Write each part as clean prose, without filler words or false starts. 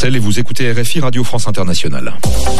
Marcel et vous écoutez RFI Radio France Internationale.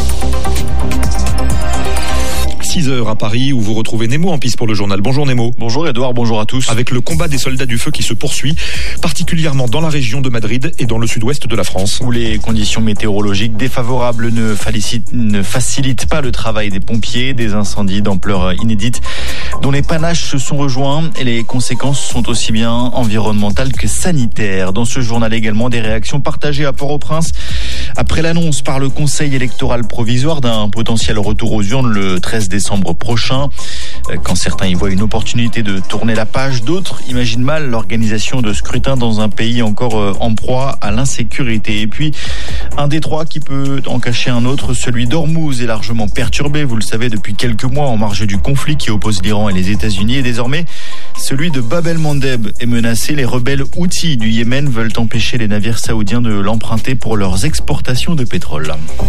6h à Paris où vous retrouvez Nemo en piste pour le journal. Bonjour Nemo. Bonjour Edouard, bonjour à tous. Avec le combat des soldats du feu qui se poursuit, particulièrement dans la région de Madrid et dans le sud-ouest de la France. Où les conditions météorologiques défavorables ne facilitent pas le travail des pompiers, des incendies d'ampleur inédite dont les panaches se sont rejoints et les conséquences sont aussi bien environnementales que sanitaires. Dans ce journal également, des réactions partagées à Port-au-Prince après l'annonce par le Conseil électoral provisoire d'un potentiel retour aux urnes le 13 décembre prochain. Quand certains y voient une opportunité de tourner la page, d'autres imaginent mal l'organisation de scrutins dans un pays encore en proie à l'insécurité. Et puis, un détroit qui peut en cacher un autre, celui d'Ormuz, est largement perturbé, vous le savez, depuis quelques mois en marge du conflit qui oppose l'Iran et les États-Unis. Et désormais, celui de Bab el-Mandeb est menacé. Les rebelles Houthis du Yémen veulent empêcher les navires saoudiens de l'emprunter pour leurs exportations de pétrole.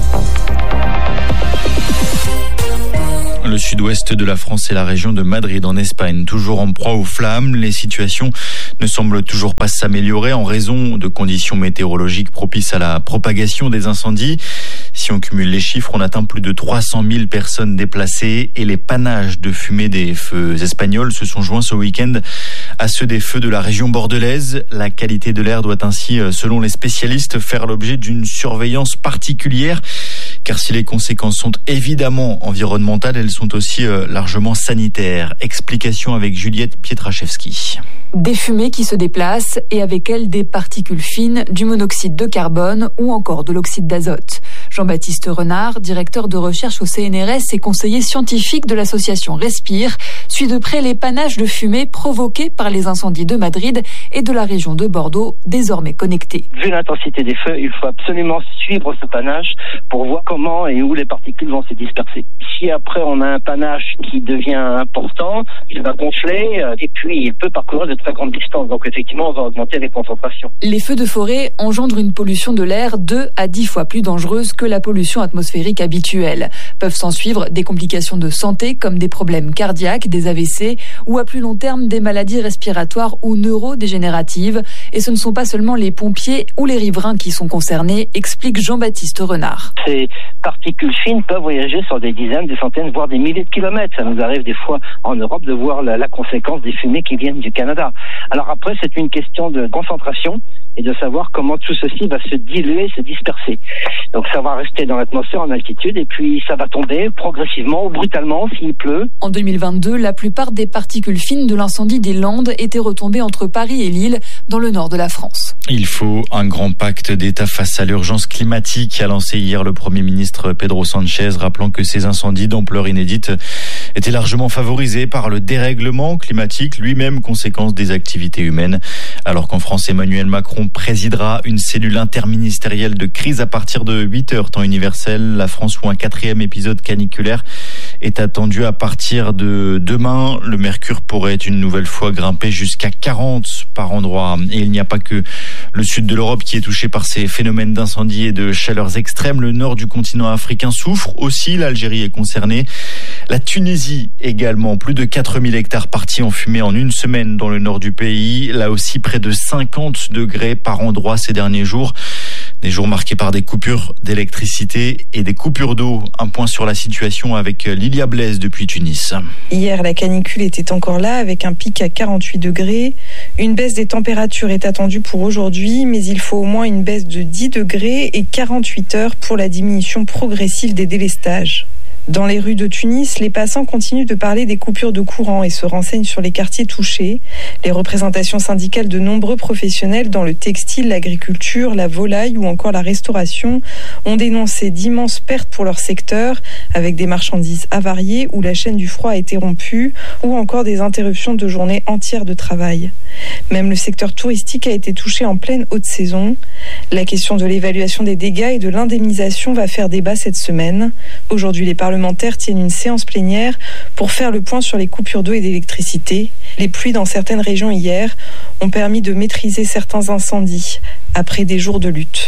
Le sud-ouest de la France et la région de Madrid en Espagne, toujours en proie aux flammes. Les situations ne semblent toujours pas s'améliorer en raison de conditions météorologiques propices à la propagation des incendies. Si on cumule les chiffres, on atteint plus de 300 000 personnes déplacées et les panaches de fumée des feux espagnols se sont joints ce week-end à ceux des feux de la région bordelaise. La qualité de l'air doit ainsi, selon les spécialistes, faire l'objet d'une surveillance particulière. Car si les conséquences sont évidemment environnementales, elles sont aussi largement sanitaires. Explication avec Juliette Pietraszewski. Des fumées qui se déplacent et avec elles des particules fines, du monoxyde de carbone ou encore de l'oxyde d'azote. Jean-Baptiste Renard, directeur de recherche au CNRS et conseiller scientifique de l'association Respire, suit de près les panaches de fumée provoqués par les incendies de Madrid et de la région de Bordeaux, désormais connectés. Vu l'intensité des feux, il faut absolument suivre ce panache pour voir comment et où les particules vont se disperser. Si après on a un panache qui devient important, il va gonfler et puis il peut parcourir de très grandes distances. Donc effectivement, on va augmenter les concentrations. Les feux de forêt engendrent une pollution de l'air 2 à 10 fois plus dangereuse que la pollution atmosphérique habituelle. Peuvent s'en suivre des complications de santé comme des problèmes cardiaques, des AVC ou à plus long terme des maladies respiratoires ou neurodégénératives. Et ce ne sont pas seulement les pompiers ou les riverains qui sont concernés, explique Jean-Baptiste Renard. Ces particules fines peuvent voyager sur des dizaines, des centaines, voire des milliers de kilomètres. Ça nous arrive des fois en Europe de voir la conséquence des fumées qui viennent du Canada. Alors après, c'est une question de concentration et de savoir comment tout ceci va se diluer, se disperser. Donc ça va rester dans l'atmosphère en altitude et puis ça va tomber progressivement ou brutalement s'il pleut. En 2022, la plupart des particules fines de l'incendie des Landes étaient retombées entre Paris et Lille, dans le nord de la France. Il faut un grand pacte d'État face à l'urgence climatique, a lancé hier le Premier ministre Pedro Sánchez, rappelant que ces incendies d'ampleur inédite étaient largement favorisés par le dérèglement climatique, lui-même conséquence des activités humaines. Alors qu'en France, Emmanuel Macron présidera une cellule interministérielle de crise à partir de 8h, temps universel. La France, où un 4e épisode caniculaire est attendu à partir de demain. Le mercure pourrait une nouvelle fois grimper jusqu'à 40 par endroit. Et il n'y a pas que le sud de l'Europe qui est touché par ces phénomènes d'incendie et de chaleurs extrêmes. Le nord du continent africain souffre aussi. L'Algérie est concernée. La Tunisie également. Plus de 4000 hectares partis en fumée en une semaine dans le nord du pays. Là aussi, près de 50 degrés par endroit ces derniers jours. Des jours marqués par des coupures d'électricité et des coupures d'eau. Un point sur la situation avec Lilia Blaise depuis Tunis. Hier, la canicule était encore là avec un pic à 48 degrés. Une baisse des températures est attendue pour aujourd'hui, mais il faut au moins une baisse de 10 degrés et 48 heures pour la diminution progressive des délestages. Dans les rues de Tunis, les passants continuent de parler des coupures de courant et se renseignent sur les quartiers touchés. Les représentations syndicales de nombreux professionnels dans le textile, l'agriculture, la volaille ou encore la restauration ont dénoncé d'immenses pertes pour leur secteur, avec des marchandises avariées où la chaîne du froid a été rompue ou encore des interruptions de journées entières de travail. Même le secteur touristique a été touché en pleine haute saison. La question de l'évaluation des dégâts et de l'indemnisation va faire débat cette semaine. Aujourd'hui, les parlementaires tiennent une séance plénière pour faire le point sur les coupures d'eau et d'électricité. Les pluies dans certaines régions hier ont permis de maîtriser certains incendies après des jours de lutte.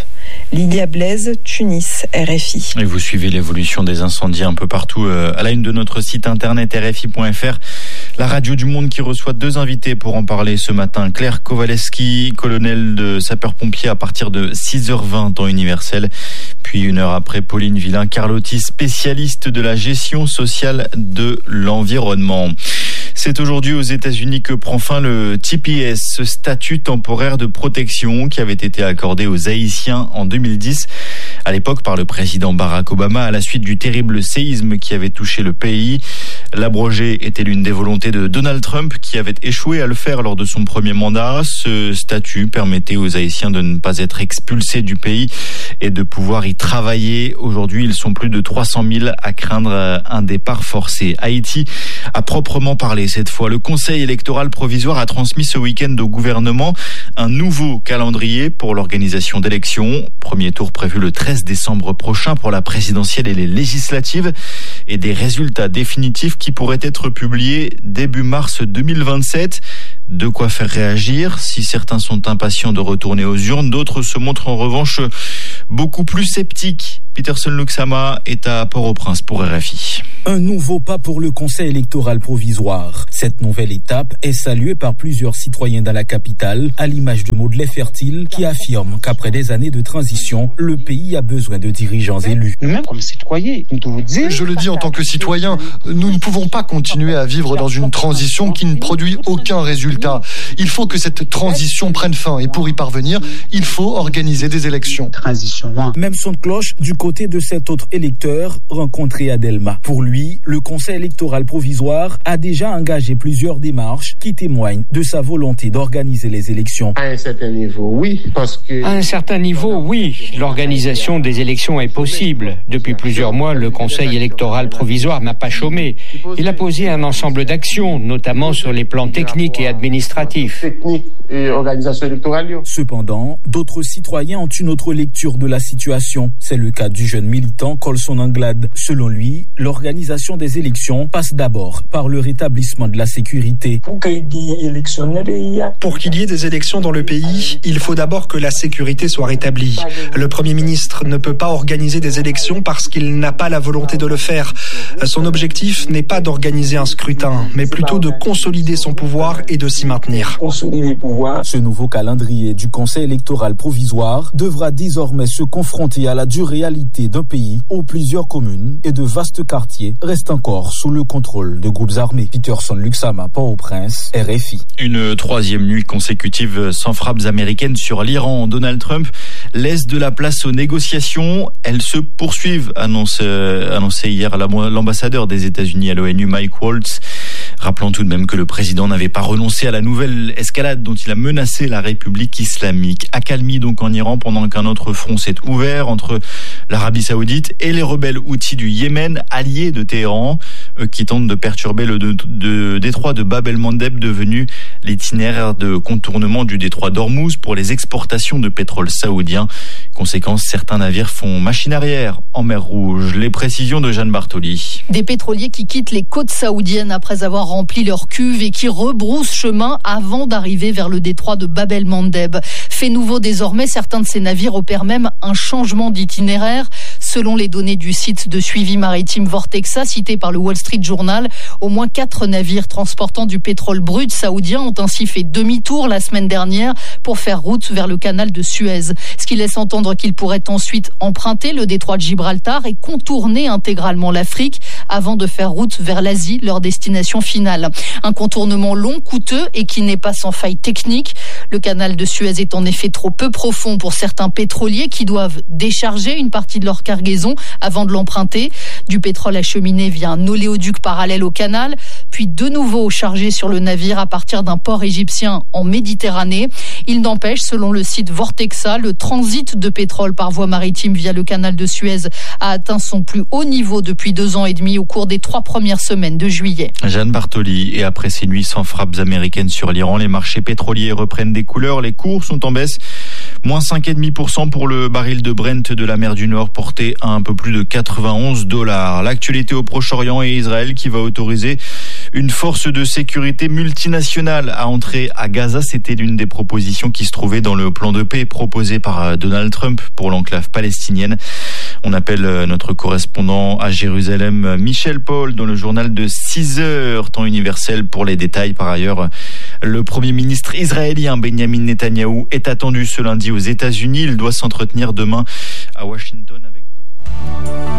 Lydia Blaise, Tunis, RFI. Et vous suivez l'évolution des incendies un peu partout à la une de notre site internet rfi.fr. La radio du Monde qui reçoit 2 invités pour en parler ce matin. Claire Kowaleski, colonel de sapeurs-pompiers à partir de 6h20 temps universel. Puis 1 heure après, Pauline Villain-Carlotti, spécialiste de la gestion sociale de l'environnement. C'est aujourd'hui aux États-Unis que prend fin le TPS, ce statut temporaire de protection qui avait été accordé aux Haïtiens en 2010, à l'époque par le président Barack Obama, à la suite du terrible séisme qui avait touché le pays. L'abroger était l'une des volontés de Donald Trump, qui avait échoué à le faire lors de son premier mandat. Ce statut permettait aux Haïtiens de ne pas être expulsés du pays et de pouvoir y travailler. Aujourd'hui, ils sont plus de 300 000 à craindre un départ forcé. Haïti a proprement parlé cette fois. Le Conseil électoral provisoire a transmis ce week-end au gouvernement un nouveau calendrier pour l'organisation d'élections. Premier tour prévu le 13 décembre prochain pour la présidentielle et les législatives, et des résultats définitifs qui pourraient être publiés début mars 2027. De quoi faire réagir. Si certains sont impatients de retourner aux urnes, d'autres se montrent en revanche beaucoup plus sceptiques. Peterson Luxama est à Port-au-Prince pour RFI. Un nouveau pas pour le Conseil électoral provisoire. Cette nouvelle étape est saluée par plusieurs citoyens dans la capitale, à l'image de Maudley Fertile, qui affirme qu'après des années de transition, le pays a besoin de dirigeants élus. Nous-mêmes, comme citoyens, nous devons dire... Je le dis en tant que citoyen, nous ne pouvons pas continuer à vivre dans une transition qui ne produit aucun résultat. Il faut que cette transition prenne fin et pour y parvenir, il faut organiser des élections. Même son de cloche du côté de cet autre électeur rencontré à Delma. Pour lui, le Conseil électoral provisoire a déjà engagé plusieurs démarches qui témoignent de sa volonté d'organiser les élections. À un certain niveau, oui, parce que... À un certain niveau, oui, l'organisation des élections est possible. Depuis plusieurs mois, le Conseil électoral provisoire n'a pas chômé. Il a posé un ensemble d'actions, notamment sur les plans techniques et administratifs. Technique et organisation électorale. Cependant, d'autres citoyens ont une autre lecture de la situation. C'est le cas du jeune militant Colson Anglade. Selon lui, l'organisation des élections passe d'abord par le rétablissement de la sécurité. Pour qu'il y ait des élections dans le pays, il faut d'abord que la sécurité soit rétablie. Le Premier ministre ne peut pas organiser des élections parce qu'il n'a pas la volonté de le faire. Son objectif n'est pas d'organiser un scrutin, mais plutôt de consolider son pouvoir et de s'y maintenir. Ce nouveau calendrier du Conseil électoral provisoire devra désormais se confronter à la dure réalité d'un pays où plusieurs communes et de vastes quartiers restent encore sous le contrôle de groupes armés. Peterson Luxama, Port-au-Prince, RFI. Une 3e nuit consécutive sans frappes américaines sur l'Iran. Donald Trump laisse de la place aux négociations. Elles se poursuivent, annoncé hier l'ambassadeur des États-Unis à l'ONU, Mike Waltz. Rappelons tout de même que le président n'avait pas renoncé à la nouvelle escalade dont il a menacé la République islamique. Accalmie donc en Iran pendant qu'un autre front s'est ouvert entre l'Arabie Saoudite et les rebelles houthis du Yémen, alliés de Téhéran, qui tentent de perturber le détroit de Bab el-Mandeb, devenu l'itinéraire de contournement du détroit d'Ormuz pour les exportations de pétrole saoudien. Conséquence, certains navires font machine arrière en mer Rouge. Les précisions de Jeanne Bartoli. Des pétroliers qui quittent les côtes saoudiennes après avoir rempli leur cuve et qui rebroussent chemin avant d'arriver vers le détroit de Bab el-Mandeb. Fait nouveau désormais, certains de ces navires opèrent même un changement d'itinéraire. Selon les données du site de suivi maritime Vortexa, cité par le Wall Street Journal, au moins 4 navires transportant du pétrole brut saoudien ont ainsi fait demi-tour la semaine dernière pour faire route vers le canal de Suez. Ce qui laisse entendre qu'ils pourraient ensuite emprunter le détroit de Gibraltar et contourner intégralement l'Afrique avant de faire route vers l'Asie, leur destination finale. Un contournement long, coûteux et qui n'est pas sans faille technique. Le canal de Suez est en effet trop peu profond pour certains pétroliers qui doivent décharger une partie de leur cargaison avant de l'emprunter. Du pétrole acheminé via un oléoduc parallèle au canal, puis de nouveau chargé sur le navire à partir d'un port égyptien en Méditerranée. Il n'empêche, selon le site Vortexa, le transit de pétrole par voie maritime via le canal de Suez a atteint son plus haut niveau depuis 2 ans et demi au cours des 3 premières semaines de juillet. Jeanne Bartoli. Et après ces nuits sans frappes américaines sur l'Iran, les marchés pétroliers reprennent des couleurs. Les cours sont en baisse. Moins 5,5% pour le baril de Brent de la mer du Nord, porté monter à un peu plus de $91. L'actualité au Proche-Orient et Israël qui va autoriser une force de sécurité multinationale à entrer à Gaza. C'était l'une des propositions qui se trouvait dans le plan de paix proposé par Donald Trump pour l'enclave palestinienne. On appelle notre correspondant à Jérusalem, Michel Paul, dans le journal de 6 heures, temps universel pour les détails. Par ailleurs, le Premier ministre israélien Benjamin Netanyahou est attendu ce lundi aux États-Unis. Il doit s'entretenir demain à Washington avec